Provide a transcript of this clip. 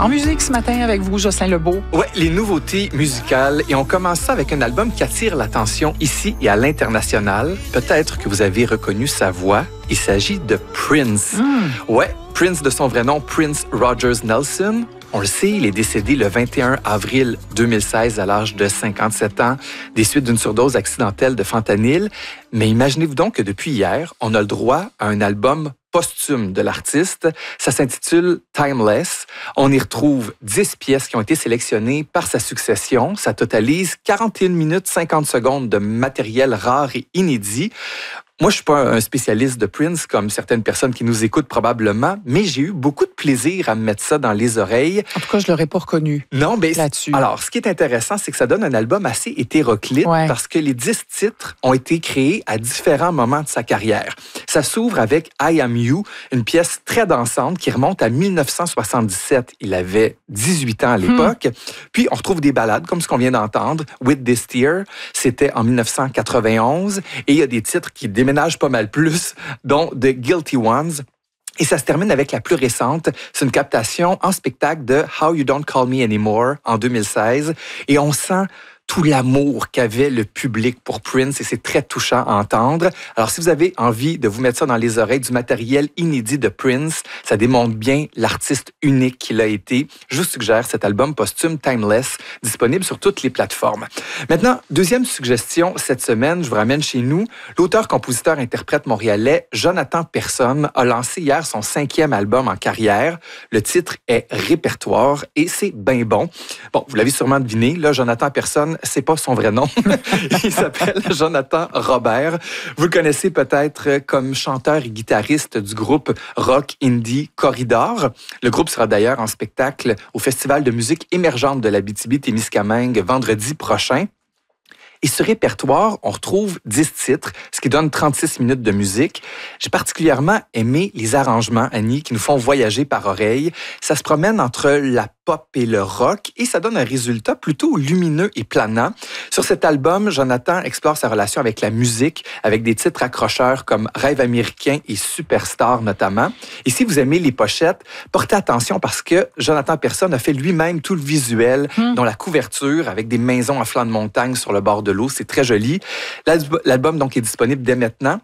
En musique ce matin avec vous, Jocelyn Lebeau. Ouais, les nouveautés musicales. Et on commence ça avec un album qui attire l'attention ici et à l'international. Peut-être que vous avez reconnu sa voix. Il s'agit de Prince. Ouais, Prince de son vrai nom, Prince Rogers Nelson. On le sait, il est décédé le 21 avril 2016 à l'âge de 57 ans des suites d'une surdose accidentelle de fentanyl. Mais imaginez-vous donc que depuis hier, on a le droit à un album posthume de l'artiste. Ça s'intitule Timeless. On y retrouve 10 pièces qui ont été sélectionnées par sa succession. Ça totalise 41 minutes 50 secondes de matériel rare et inédit. Moi, je suis pas un spécialiste de Prince, comme certaines personnes qui nous écoutent probablement, mais j'ai eu beaucoup de plaisir à me mettre ça dans les oreilles. En tout cas, je l'aurais pas reconnu là-dessus. Alors, ce qui est intéressant, c'est que ça donne un album assez hétéroclite parce que les 10 titres ont été créés à différents moments de sa carrière. Ça s'ouvre avec I Am You, une pièce très dansante qui remonte à 1977. Il avait 18 ans à l'époque. Puis, on retrouve des ballades comme ce qu'on vient d'entendre. With This Tear, c'était en 1991. Et il y a des titres qui déménagent pas mal plus, dont The Guilty Ones. Et ça se termine avec la plus récente. C'est une captation en spectacle de How You Don't Call Me Anymore en 2016. Et on sent tout l'amour qu'avait le public pour Prince et c'est très touchant à entendre. Alors, si vous avez envie de vous mettre ça dans les oreilles, du matériel inédit de Prince, ça démontre bien l'artiste unique qu'il a été. Je vous suggère cet album posthume Timeless, disponible sur toutes les plateformes. Maintenant, deuxième suggestion cette semaine, je vous ramène chez nous. L'auteur, compositeur, interprète montréalais Jonathan Persson a lancé hier son 5e album en carrière. Le titre est Répertoire et c'est bien bon. Bon, vous l'avez sûrement deviné, là, Jonathan Persson, c'est pas son vrai nom. Il s'appelle Jonathan Robert. Vous le connaissez peut-être comme chanteur et guitariste du groupe rock indie Corridor. Le groupe sera d'ailleurs en spectacle au Festival de musique émergente de l'Abitibi-Témiscamingue vendredi prochain. Et ce répertoire, on retrouve 10 titres, ce qui donne 36 minutes de musique. J'ai particulièrement aimé les arrangements, Annie, qui nous font voyager par oreille. Ça se promène entre la pop et le rock et ça donne un résultat plutôt lumineux et planant. Sur cet album, Jonathan explore sa relation avec la musique, avec des titres accrocheurs comme Rêve américain et Superstar notamment. Et si vous aimez les pochettes, portez attention parce que Jonathan Persson a fait lui-même tout le visuel, dont la couverture avec des maisons à flanc de montagne sur le bord de l'eau. C'est très joli. L'album donc est disponible dès maintenant.